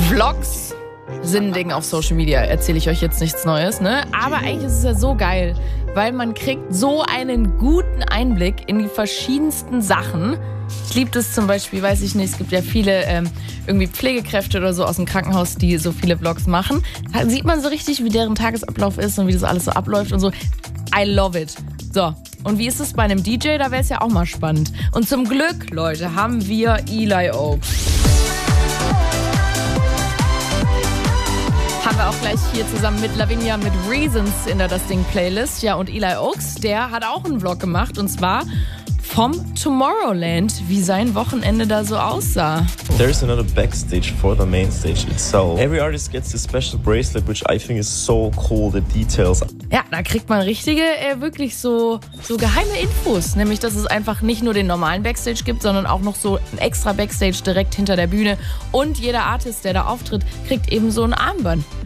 Vlogs sind ein Ding auf Social Media, erzähle ich euch jetzt nichts Neues, ne? Aber eigentlich ist es ja so geil, weil man kriegt so einen guten Einblick in die verschiedensten Sachen. Ich liebe das zum Beispiel, weiß ich nicht, es gibt ja viele irgendwie Pflegekräfte oder so aus dem Krankenhaus, die so viele Vlogs machen. Da sieht man so richtig, wie deren Tagesablauf ist und wie das alles so abläuft und so. I love it. So, und wie ist es bei einem DJ? Da wäre es ja auch mal spannend. Und zum Glück, Leute, haben wir Eli Oaks. Haben wir auch gleich hier zusammen mit Lavinia mit Reasons in der Das Ding Playlist. Ja, und Eli Oaks, der hat auch einen Vlog gemacht und zwar vom Tomorrowland, wie sein Wochenende da so aussah. There's another backstage for the main stage itself. Every artist gets a special bracelet, which I think is so cool, the details. Ja, da kriegt man richtige, wirklich so geheime Infos. Nämlich, dass es einfach nicht nur den normalen Backstage gibt, sondern auch noch so ein extra Backstage direkt hinter der Bühne. Und jeder Artist, der da auftritt, kriegt eben so ein Armband.